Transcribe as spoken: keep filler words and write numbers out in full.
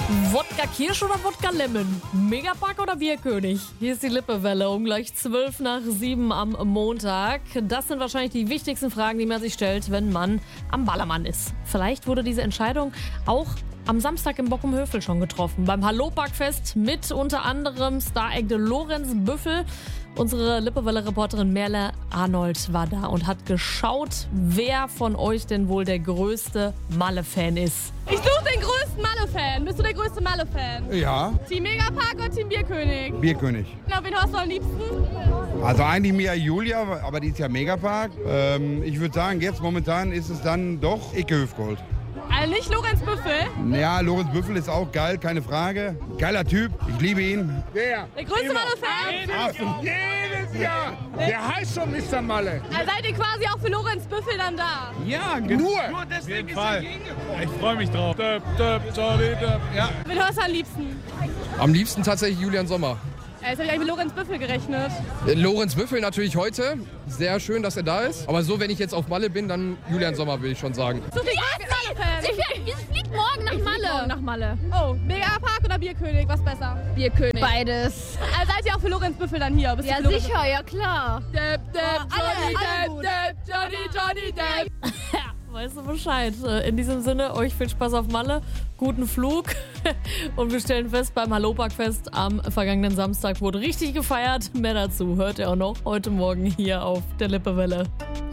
Wodka Kirsch oder Wodka Lemon? Megapack oder Bierkönig? Hier ist die Lippewelle um gleich zwölf nach sieben am Montag. Das sind wahrscheinlich die wichtigsten Fragen, die man sich stellt, wenn man am Ballermann ist. Vielleicht wurde diese Entscheidung auch am Samstag im Bockum-Hövel schon getroffen. Beim Hallo-Backfest mit unter anderem Star-Act Lorenz Büffel. Unsere Lippewelle-Reporterin Merle Arnold war da und hat geschaut, wer von euch denn wohl der größte Malle-Fan ist. Ich suche den größten Malle-Fan. Bist du der größte Malle-Fan? Ja, Team Megapark oder Team Bierkönig? Bierkönig. Genau, wen hast du am liebsten? Also eigentlich Mia Julia, aber die ist ja Megapark. Ähm, ich würde sagen, jetzt momentan ist es dann doch Icke Hüfgold. Also nicht Lorenz Büffel. Ja, Lorenz Büffel ist auch geil, keine Frage. Geiler Typ, ich liebe ihn. Wer? Der größte Malle-Fan? Jedes Jahr. Der heißt schon Mister Malle. Also seid ihr quasi auch für Lorenz Büffel dann da? Ja, nur. Nur deswegen auf jeden Fall. Ich freue mich drauf. Döp, döp, Johnny, döp. Ja. Wen hast du am liebsten? Am liebsten tatsächlich Julian Sommer. Ja, jetzt habe ich eigentlich mit Lorenz Büffel gerechnet. Äh, Lorenz Büffel natürlich heute. Sehr schön, dass er da ist. Aber so, wenn ich jetzt auf Malle bin, dann Julian Sommer, will ich schon sagen. So viel Malle-Fan. Ich fliege morgen nach Malle. Nach Malle. Oh, Megapark oder Bierkönig? Was besser? Bierkönig. Beides. Also seid ihr auch für Lorenz Büffel dann hier? Bist du Ja, für Lorenz sicher, ja klar. Depp, Depp, Johnny, alle Depp, Depp, Johnny, Johnny, Depp. Weißt du Bescheid. In diesem Sinne, euch viel Spaß auf Malle, guten Flug und wir stellen fest, beim Hallo-Backfest am vergangenen Samstag wurde richtig gefeiert. Mehr dazu hört ihr auch noch heute Morgen hier auf der Lippewelle.